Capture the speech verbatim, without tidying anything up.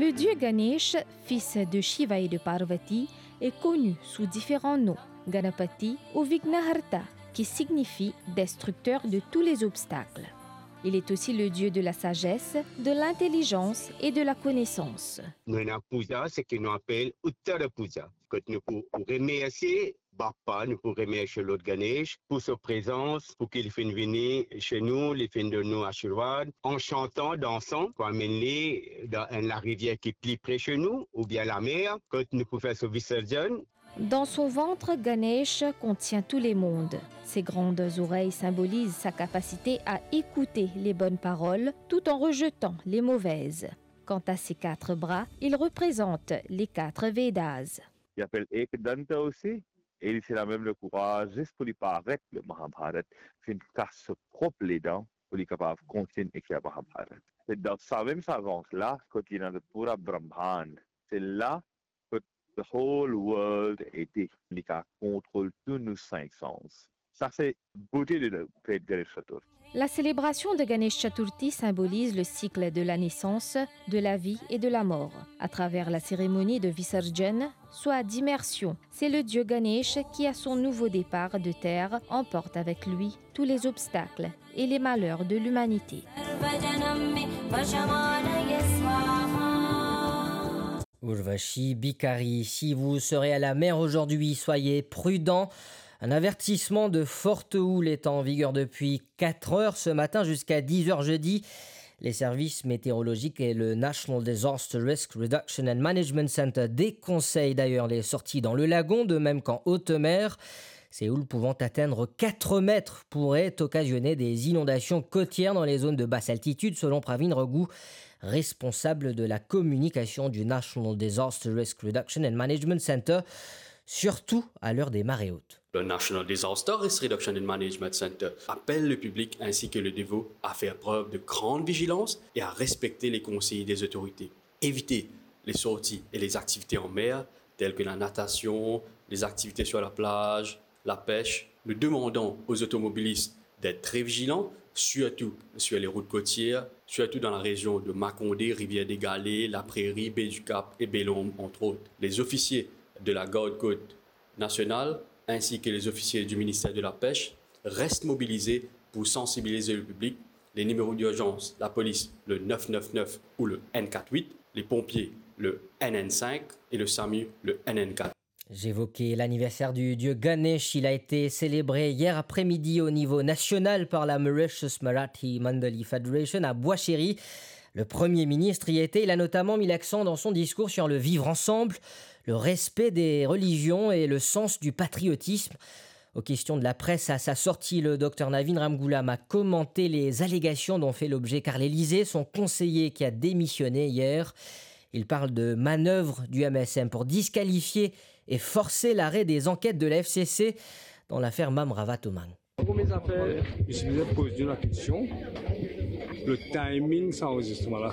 Le dieu Ganesh, fils de Shiva et de Parvati, est connu sous différents noms, Ganapati ou Vignaharta, qui signifie destructeur de tous les obstacles. Il est aussi le dieu de la sagesse, de l'intelligence et de la connaissance. Nous avons puja, ce que nous appelons Uttara Puja. Quand nous pouvons remercier Bappa, nous pouvons remercier Lord Ganesh pour sa présence, pour qu'il vienne venir chez nous, il vienne de nous Ashirwad, en chantant, dansant, pour amener dans la rivière qui est plus près de chez nous, ou bien la mer, quand nous pouvons faire ce Visarjan. Dans son ventre, Ganesh contient tous les mondes. Ses grandes oreilles symbolisent sa capacité à écouter les bonnes paroles tout en rejetant les mauvaises. Quant à ses quatre bras, il représente les quatre Védas. Il appelle Ekdanta aussi, et il fait la même le courage juste pour lui paraître le Mahabharata. C'est une casse propre les dents pour lui capable de continuer écrire le Mahabharata. C'est dans sa même savance-là, quand il est dans le Pura Brahman, c'est là que the whole world est décliné, contrôle tous nos cinq sens. Ça, c'est la beauté de la fête de Ganesh Chaturthi. La célébration de Ganesh Chaturthi symbolise le cycle de la naissance, de la vie et de la mort. À travers la cérémonie de Visarjan, soit d'immersion, c'est le dieu Ganesh qui, à son nouveau départ de terre, emporte avec lui tous les obstacles et les malheurs de l'humanité. Urvashi Bikari, si vous serez à la mer aujourd'hui, soyez prudents. Un avertissement de forte houle est en vigueur depuis quatre heures ce matin jusqu'à dix heures jeudi. Les services météorologiques et le National Disaster Risk Reduction and Management Center déconseillent d'ailleurs les sorties dans le lagon, de même qu'en haute mer. Ces houles pouvant atteindre quatre mètres pourraient occasionner des inondations côtières dans les zones de basse altitude, selon Pravin Raghu, responsable de la communication du National Disaster Risk Reduction and Management Center, surtout à l'heure des marées hautes. Le National Disaster Risk Reduction and Management Center appelle le public ainsi que le dévot à faire preuve de grande vigilance et à respecter les conseils des autorités. Éviter les sorties et les activités en mer, telles que la natation, les activités sur la plage, la pêche. Nous demandons aux automobilistes d'être très vigilants, surtout sur les routes côtières, surtout dans la région de Makondé, Rivière-des-Galets, La Prairie, Baie-du-Cap et Bellombe, entre autres. Les officiers de la Garde-Côte nationale ainsi que les officiers du ministère de la Pêche restent mobilisés pour sensibiliser le public. Les numéros d'urgence, la police, le neuf neuf neuf ou le N quarante-huit, les pompiers, le N N cinq et le SAMU, le N N quatre. J'évoquais l'anniversaire du dieu Ganesh. Il a été célébré hier après-midi au niveau national par la Mauritius Marathi Mandali Federation à Bois-Chéry. Le Premier ministre y était. Il a notamment mis l'accent dans son discours sur le vivre ensemble, le respect des religions et le sens du patriotisme. Aux questions de la presse, à sa sortie, le docteur Navin Ramgoolam a commenté les allégations dont fait l'objet Carl Élysée, son conseiller qui a démissionné hier. Il parle de manœuvre du M S M pour disqualifier et forcer l'arrêt des enquêtes de la F C C dans l'affaire Mamravat Oman. Pour mes affaires, je me pose la question. Le timing, ça enregistre.